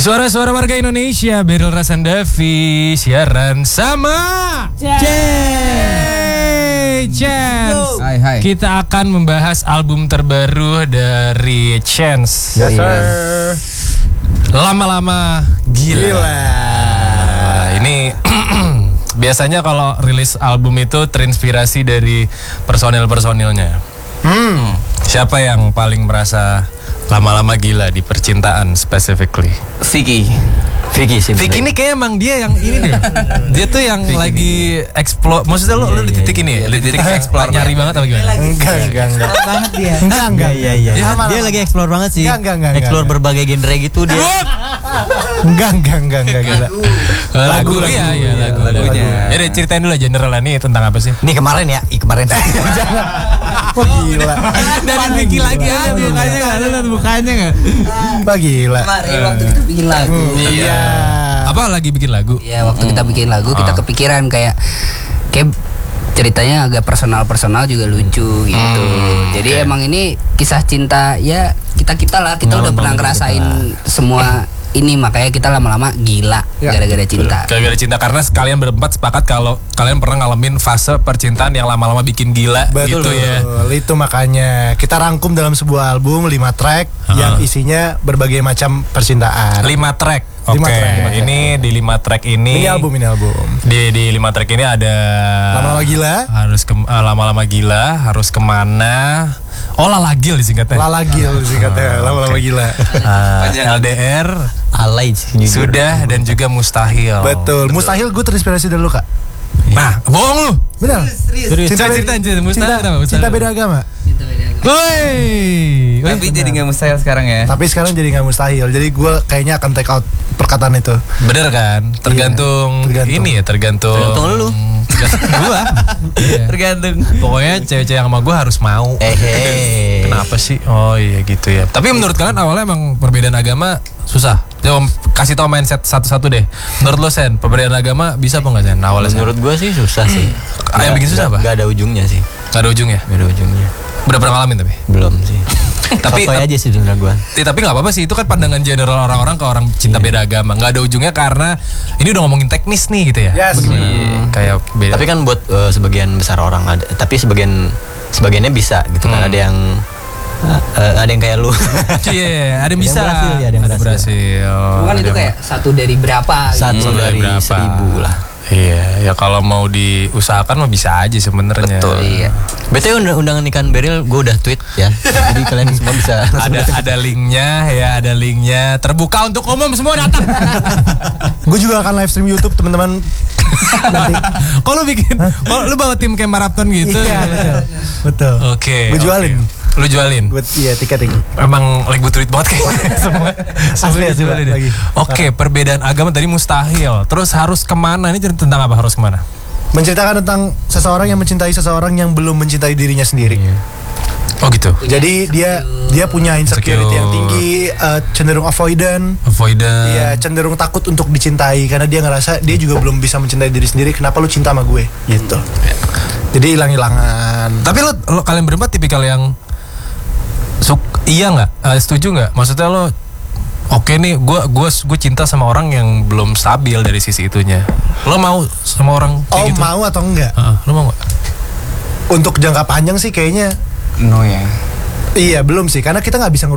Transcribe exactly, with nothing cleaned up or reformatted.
Suara-suara warga Indonesia, Beryl Rasandavi siaran sama Hey Chance. Hai hai. Kita akan membahas album terbaru dari Chance. Yes sir. Lama-lama gila. Gila. Ini biasanya kalau rilis album itu terinspirasi dari personil-personilnya. Hmm. Siapa yang paling merasa lama-lama gila di percintaan specifically? Vicky. Vicky sih. Vicky ini kayak emang dia yang ini deh. Dia tuh yang Vicky lagi explore. Maksudnya lo, lo di titik ini, di titik explore nyari banget apa gimana? Enggak, enggak, enggak. banget dia. Enggak, enggak. Iya iya. Ya, Dia lagi explore banget sih. Enggak, enggak, enggak, Explore enggak. berbagai genre gitu dia. Enggak, enggak, enggak, enggak, gila. Lagu, lagu, iya, iya, lagu, lagunya. Jadi ceritain dulu general nih tentang apa sih? Nih kemarin ya, Ih, kemarin. Wah gila. Dan Vicky lagi aja, mukanya nggak, lu lihat mukanya nggak? Wah gila. Kemarin waktu kita bikin lagu. Iya. Apa lagi bikin lagu? Iya, waktu kita bikin lagu kita Ah. kepikiran kayak kayak ceritanya agak personal-personal juga lucu gitu. Hmm, Jadi oke. emang ini kisah cinta ya kita-kita lah, kita udah pernah ngerasain semua ini, makanya kita lama-lama gila Ya, gara-gara cinta. Gara-gara cinta, karena kalian berempat sepakat kalau kalian pernah ngalamin fase percintaan yang lama-lama bikin gila. Betul, Gitu ya. itu makanya kita rangkum dalam sebuah album lima track yang isinya berbagai macam percintaan. Lima track. Oke. Lima track, lima track. Ini di lima track ini. Ini album, ini album. Di di lima track ini ada Lama-lama gila. Harus ke, eh, lama-lama gila, harus kemana? Oh, lalagil disingkatnya. Lalagil singkatnya, lama-lama gila. Ah, L D R Alay sih. sudah dan juga mustahil. Betul. Mustahil gue terinspirasi dari lu, Kak. Nah, bohong lu. Benar. Serius. Cerita, cerita, cerita. Mustahil cinta, kenapa? Mustahil cinta kenapa? beda agama. Woi. Tapi jadi nggak mustahil sekarang ya. Tapi sekarang jadi nggak mustahil. Jadi gue kayaknya akan take out perkataan itu. Bener kan? Tergantung, tergantung. ini ya, tergantung. Tergantung lu. Tergantung gua. Iya. Tergantung. Pokoknya cewek-cewek yang sama gua harus mau. Eh hey. Kenapa sih? Oh iya gitu ya. Tapi menurut kalian awalnya emang perbedaan agama susah? Coba kasih tau mindset satu-satu deh. Menurut lo Sen, perbedaan agama bisa apa nggak Sen? Awalnya Sen? Menurut gue sih susah sih. Ah, yang bikin susah apa? Gak ada ujungnya sih. Gak ada ujungnya. Gak ada ujungnya. Udah pernah ngalamin tapi? Belum sih. Tapi- Sotoy aja sih sebenarnya gue. Ya, tapi nggak apa-apa sih, itu kan pandangan general orang-orang ke orang cinta beda agama. Nggak ada ujungnya karena ini udah ngomongin teknis nih gitu ya. Yes. Bagaimana? Kayak beda. Tapi kan buat eh, sebagian besar orang ada. Tapi sebagian sebagiannya bisa gitu kan. Hmm. Ada yang eh, ada yang kayak lu. Iya, ada yang Ada yang bisa. berhasil, ya, ada yang berhasil. berhasil. Bukan Ada itu yang- kayak satu dari berapa Satu gitu. dari berapa? seribu lah. Iya, ya kalau mau diusahakan mah bisa aja sebenarnya. Betul. Iya. B T W undang- undangan nikahan Beryl gue udah tweet ya. Jadi kalian semua bisa. Ada ada linknya ya, ada linknya terbuka untuk umum, semua datang. Gue juga akan live stream YouTube teman-teman. Nanti. Kalau bikin, kalau lu bawa tim kayak maraton gitu. Iya, betul. Betul. Oke. Gue jualin. oke. Lu jualin. Buat iya tiketing. Emang lagi butuh duit banget kayaknya semua. Semua Asli, asli, dijualin ya. lagi. Oke, perbedaan agama tadi mustahil. Terus harus kemana? Ini cerita tentang apa? Harus kemana? Menceritakan tentang seseorang yang mencintai seseorang yang belum mencintai dirinya sendiri. Oh gitu. Jadi dia dia punya insecurity Insecure. yang tinggi, eh, cenderung avoidant. Avoidant. Iya, cenderung takut untuk dicintai karena dia ngerasa dia juga belum bisa mencintai diri sendiri. Kenapa lu cinta sama gue? Gitu. Jadi hilang-hilangan. Tapi lo, lo kalian berempat tipikal yang suk iya nggak? Eh, setuju nggak? Maksudnya lo oke nih, gue gue gue cinta sama orang yang belum stabil dari sisi itunya. Lo mau sama orang kayak Oh, gitu? mau atau enggak? Heeh, lo mau nggak? Untuk jangka panjang sih kayaknya No ya. iya belum sih karena kita nggak bisa